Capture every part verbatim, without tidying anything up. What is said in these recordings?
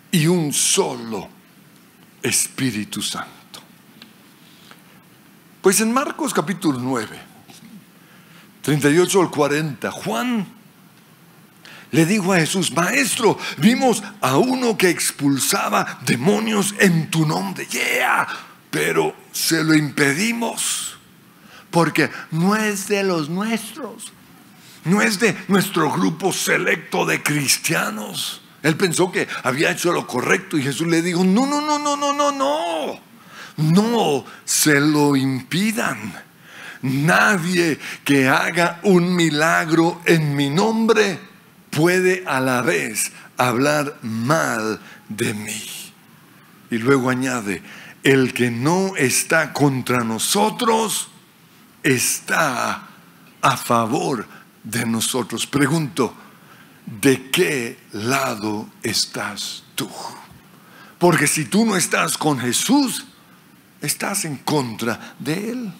y un solo Espíritu Santo. Pues en Marcos capítulo nueve, treinta y ocho al cuarenta, Juan le dijo a Jesús: Maestro, vimos a uno que expulsaba demonios en tu nombre. Yeah, pero se lo impedimos porque no es de los nuestros, no es de nuestro grupo selecto de cristianos. Él pensó que había hecho lo correcto y Jesús le dijo: no, no, no, no, no, no, no. No se lo impidan. Nadie que haga un milagro en mi nombre puede a la vez hablar mal de mí. Y luego añade: el que no está contra nosotros está a favor de nosotros. Pregunto: ¿de qué lado estás tú? Porque si tú no estás con Jesús, estás en contra de Él.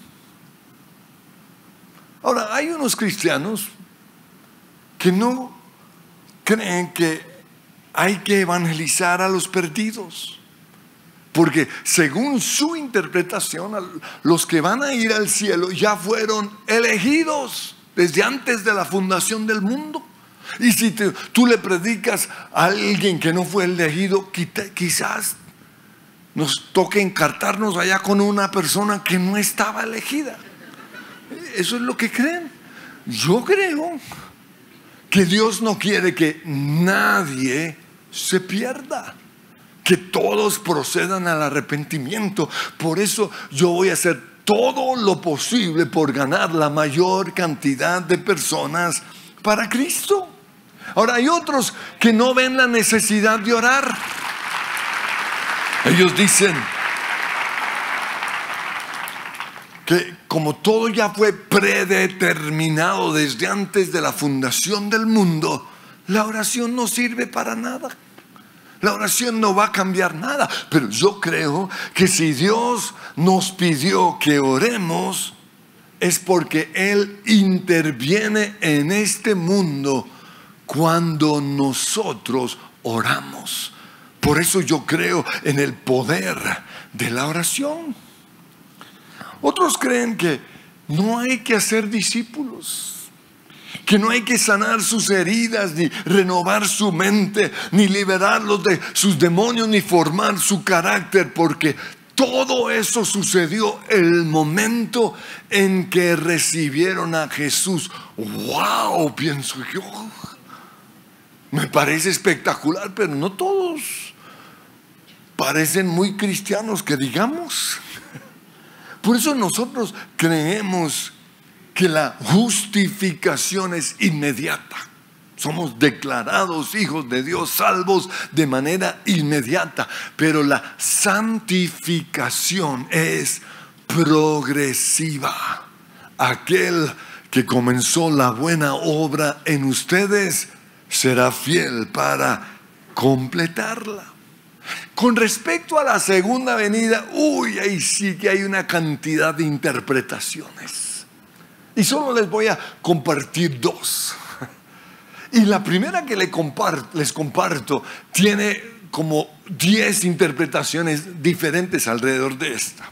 Ahora, hay unos cristianos que no creen que hay que evangelizar a los perdidos, porque según su interpretación, los que van a ir al cielo ya fueron elegidos desde antes de la fundación del mundo. Y si te, tú le predicas a alguien que no fue elegido, quizás nos toque encartarnos allá con una persona que no estaba elegida. Eso es lo que creen. Yo creo que Dios no quiere que nadie se pierda, que todos procedan al arrepentimiento. Por eso yo voy a hacer todo lo posible por ganar la mayor cantidad de personas para Cristo. Ahora, hay otros que no ven la necesidad de orar. Ellos dicen que como todo ya fue predeterminado desde antes de la fundación del mundo, la oración no sirve para nada. La oración no va a cambiar nada. Pero yo creo que si Dios nos pidió que oremos, es porque Él interviene en este mundo cuando nosotros oramos. Por eso yo creo en el poder de la oración. Otros creen que no hay que hacer discípulos, que no hay que sanar sus heridas, ni renovar su mente, ni liberarlos de sus demonios, ni formar su carácter, porque todo eso sucedió el momento en que recibieron a Jesús. ¡Wow! Pienso yo. Me parece espectacular, pero no todos parecen muy cristianos, que digamos. Por eso nosotros creemos que la justificación es inmediata. Somos declarados hijos de Dios, salvos de manera inmediata. Pero la santificación es progresiva. Aquel que comenzó la buena obra en ustedes será fiel para completarla. Con respecto a la segunda venida, uy, ahí sí que hay una cantidad de interpretaciones. Y solo les voy a compartir dos. Y la primera que les comparto, les comparto tiene como diez interpretaciones diferentes alrededor de esta.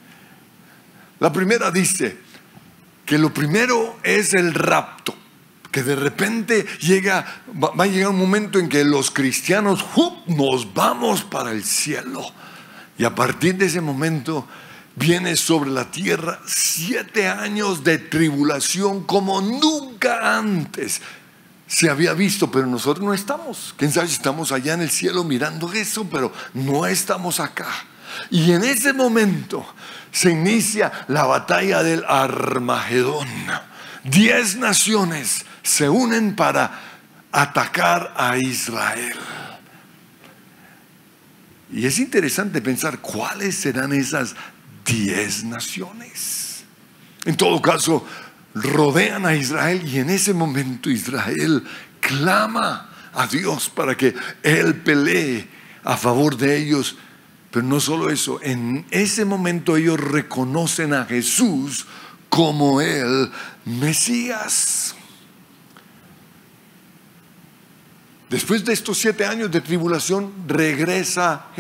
La primera dice que lo primero es el rapto. Que de repente llega, va a llegar un momento en que los cristianos ¡up!, nos vamos para el cielo. Y a partir de ese momento viene sobre la tierra siete años de tribulación como nunca antes se había visto. Pero nosotros no estamos. Quién sabe si estamos allá en el cielo mirando eso, pero no estamos acá. Y en ese momento se inicia la batalla del Armagedón. Diez naciones se unen para atacar a Israel. Y es interesante pensar cuáles serán esas diez naciones. En todo caso, rodean a Israel y en ese momento Israel clama a Dios para que Él pelee a favor de ellos. Pero no solo eso, en ese momento ellos reconocen a Jesús como el Mesías. Después de estos siete años de tribulación, regresa